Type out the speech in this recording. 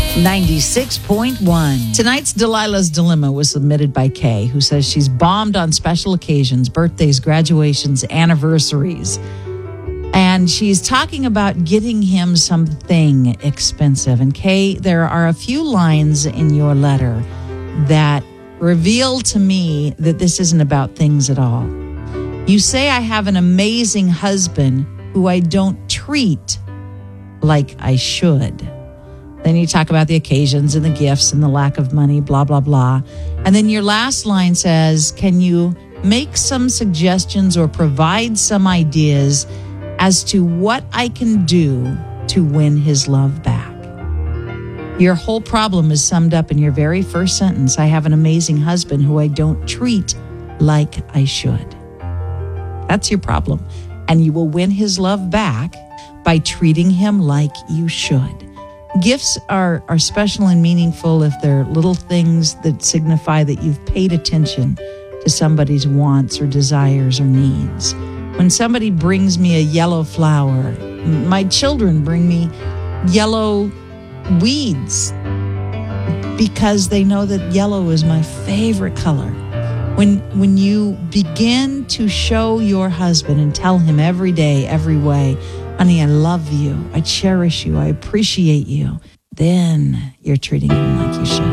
96.1. Tonight's Delilah's Dilemma was submitted by Kay, who says she's bombed on special occasions, birthdays, graduations, anniversaries. And she's talking about getting him something expensive. And Kay, there are a few lines in your letter that reveal to me that this isn't about things at all. You say, I have an amazing husband who I don't treat like I should. Then you talk about the occasions and the gifts and the lack of money, blah, blah, blah. And then your last line says, can you make some suggestions or provide some ideas as to what I can do to win his love back? Your whole problem is summed up in your very first sentence. I have an amazing husband who I don't treat like I should. That's your problem. And you will win his love back by treating him like you should. Gifts are special and meaningful if they're little things that signify that you've paid attention to somebody's wants or desires or needs. When somebody brings me a yellow flower, my children bring me yellow weeds because they know that yellow is my favorite color. When you begin to show your husband and tell him every day, every way, honey, I love you, I cherish you, I appreciate you, then you're treating him like you should.